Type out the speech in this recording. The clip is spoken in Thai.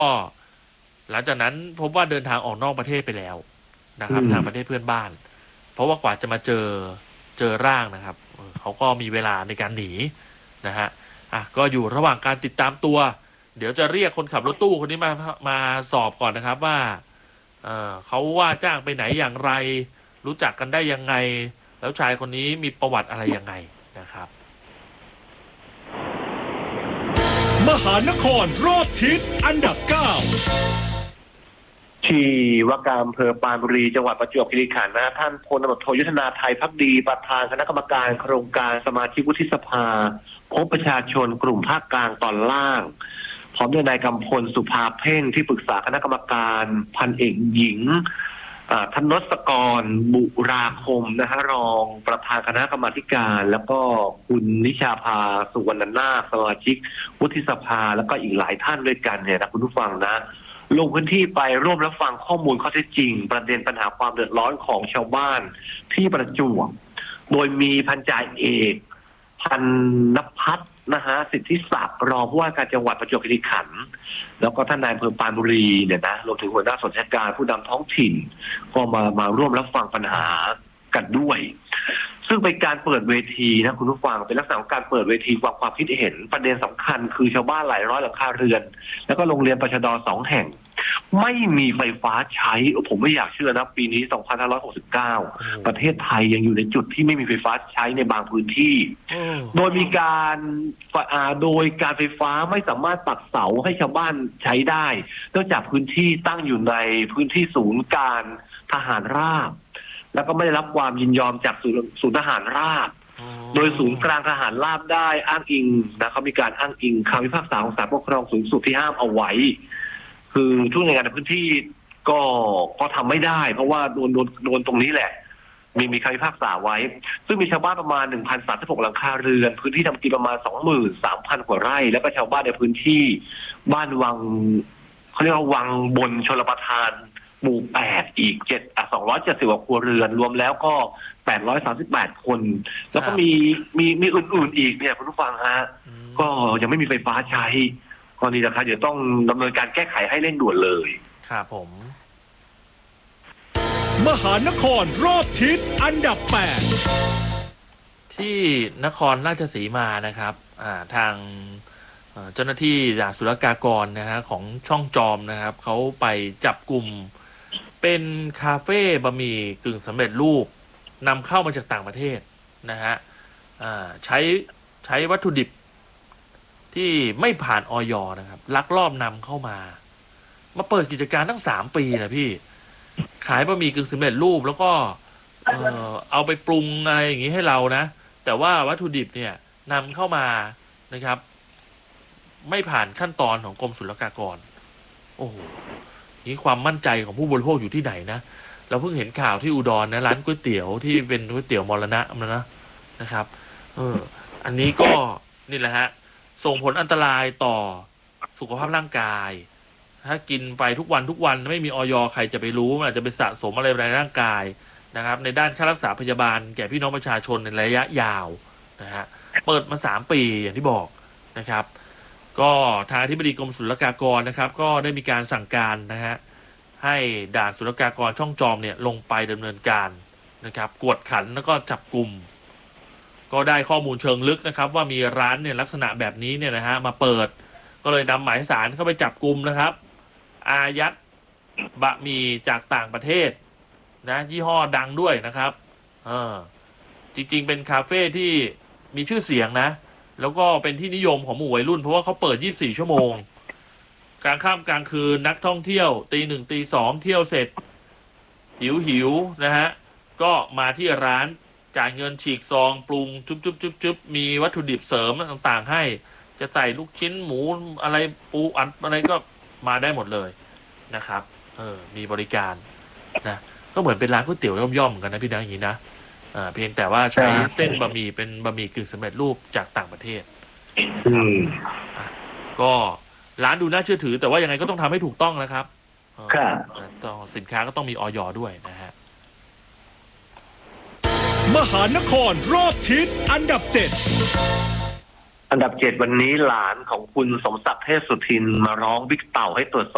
ก็หลังจากนั้นพบว่าเดินทางออกนอกประเทศไปแล้วนะครับทางประเทศเพื่อนบ้านเพราะว่ากว่าจะมาเจอร่างนะครับเขาก็มีเวลาในการหนีนะฮะก็อยู่ระหว่างการติดตามตัวเดี๋ยวจะเรียกคนขับรถตู้คนนี้มาสอบก่อนนะครับว่าเขาว่าจ้างไปไหนอย่างไรรู้จักกันได้ยังไงแล้วชายคนนี้มีประวัติอะไรยังไงนะครับมหานครรอบทิศอันดับ 9 ที่ว่าการอำเภอปรานบุรีจังหวัดประจวบคีรีขันธ์นะท่านพลตำรวจโทยุทธนาไทยภักดีประธานคณะกรรมการโครงการสมาชิกวุฒิสภาพบประชาชนกลุ่มภาคกลางตอนล่างพร้อมด้วยนายกำพลสุภาเพ่งที่ปรึกษาคณะกรรมการพันเอกหญิงธนศกรบุราคมนะฮะรองประธานคณะกรรมาการแล้วก็คุณนิชาภาสุวรรณนาถสมาชิกวุฒิสภาแล้วก็อีกหลายท่านด้วยกันเนี่ยนะคุณผู้ฟังนะลงพื้นที่ไปร่วมรับฟังข้อมูลข้อเท็จจริงประเด็นปัญหาความเดือดร้อนของชาวบ้านที่ประจวบโดยมีพันจ่าเอกพันนภัทรนะฮะสิทธิศักดิ์รองผู้ว่าการจังหวัดประจวบคีรีขันธ์แล้วก็ท่านนายอำเภอปรานบุรีเนี่ยนะรวมถึงหัวหน้าส่วนราชการผู้นำท้องถิ่นก็มาร่วมรับฟังปัญหากันด้วยซึ่งเป็นการเปิดเวทีนะคุณผู้ฟังเป็นลักษณะของการเปิดเวทีความคิดเห็นประเด็นสำคัญคือชาวบ้านหลายร้อยหลังคาเรือนแล้วก็โรงเรียนปชด2 แห่งไม่มีไฟฟ้าใช้ผมไม่อยากเชื่อนะปีนี้2569ประเทศไทยยังอยู่ในจุดที่ไม่มีไฟฟ้าใช้ในบางพื้นที่โดยมีการโดยการไฟฟ้าไม่สามารถปักเสาให้ชาวบ้านใช้ได้เนื่องจากพื้นที่ตั้งอยู่ในพื้นที่ศูนย์การทหารราบแล้วก็ไม่ได้รับความยินยอมจากศูนย์ทหารราบโดยศูนย์กลางทหารราบได้อ้างอิงนะเขามีการอ้างอิงคำพิพากษาของศาลปกครองสูงสุดที่ห้ามเอาไว้คือทุกหน่วยงานในพื้นที่ก็ทำไม่ได้เพราะว่าโดนตรงนี้แหละมีคำพิพากษาไว้ซึ่งมีชาวบ้านประมาณ 1,036 หลังคาเรือนพื้นที่ทำกินประมาณ 23,000 กว่าไร่แล้วก็ชาวบ้านในพื้นที่บ้านวังเขาเรียกว่าวังบนชลประทานหมู่ 8อีก270 กว่าครัวเรือนรวมแล้วก็838 คนแล้วก็มีอื่นๆอีกเนี่ยคุณผู้ฟังฮะก็ยังไม่มีไฟฟ้าใช้กรณีนะครับเดี๋ยวต้องดำเนินการแก้ไขให้เร่งด่วนเลยครับผมมหานครรอบทิศอันดับ 8ที่นครราชสีมานะครับทางเจ้าหน้าที่ด่านศุลกากรนะฮะของช่องจอมนะครับเขาไปจับกลุ่มเป็นคาเฟ่บะหมี่กึ่งสำเร็จรูปนำเข้ามาจากต่างประเทศนะฮะใช้วัตถุดิบที่ไม่ผ่านอย.นะครับลักลอบนำเข้ามาเปิดกิจการตั้ง3 ปีนะพี่ขายบะหมี่กึ่งสำเร็จรูปแล้วก็เอาไปปรุงอะไรอย่างนี้ให้เรานะแต่ว่าวัตถุดิบเนี่ยนำเข้ามานะครับไม่ผ่านขั้นตอนของกรมศุลกากรโอ้โหนี่ความมั่นใจของผู้บริโภคอยู่ที่ไหนนะเราเพิ่งเห็นข่าวที่อุดรนะร้านก๋วยเตี๋ยวที่เป็นก๋วยเตี๋ยวมรณะนะครับอันนี้ก็นี่แหละฮะส่งผลอันตรายต่อสุขภาพร่างกายถ้ากินไปทุกวันไม่มีอย.ใครจะไปรู้มันอาจจะไปสะสมอะไรในร่างกายนะครับในด้านค่ารักษาพยาบาลแก่พี่น้องประชาชนในระยะยาวนะฮะเปิดมา3 ปีอย่างที่บอกนะครับก็ทางอธิบดีกรมศุลกากรนะครับก็ได้มีการสั่งการนะฮะให้ด่านศุลกากรช่องจอมเนี่ยลงไปดำเนินการนะครับกวดขันแล้วก็จับกลุ่มก็ได้ข้อมูลเชิงลึกนะครับว่ามีร้านเนี่ยลักษณะแบบนี้เนี่ยนะฮะมาเปิดก็เลยนำหมายสารเข้าไปจับกลุ่มนะครับอายัดบะหมี่จากต่างประเทศนะยี่ห้อดังด้วยนะครับจริงๆเป็นคาเฟ่ที่มีชื่อเสียงนะแล้วก็เป็นที่นิยมของหมู่วัยรุ่นเพราะว่าเขาเปิด24 ชั่วโมงกลางค่ำกลางคืนนักท่องเที่ยวตี 1 ตี 2เที่ยวเสร็จหิวนะฮะก็มาที่ร้านจ่ายเงินฉีกซองปรุงจุ๊บมีวัตถุดิบเสริมต่างๆให้จะใส่ลูกชิ้นหมูอะไรปูอัดอะไรก็มาได้หมดเลยนะครับมีบริการนะก็เหมือนเป็นร้านก๋วยเตี๋ยวย่อมๆเหมือนกันนะพี่นะอย่างนี้นะเพียงแต่ว่าใช้เส้นบะหมี่เป็นบะหมี่กึ่งสำเร็จรูปจากต่างประเทศก็ร้านดูน่าเชื่อถือแต่ว่ายังไงก็ต้องทำให้ถูกต้องนะครับต้องสินค้าก็ต้องมีอย.ด้วยนะฮะมหานครรอบทิศอันดับ 7 วันนี้หลานของคุณสมศักดิ์เทพสุทินมาร้องบิ๊กเต่าให้ตรวจสอบ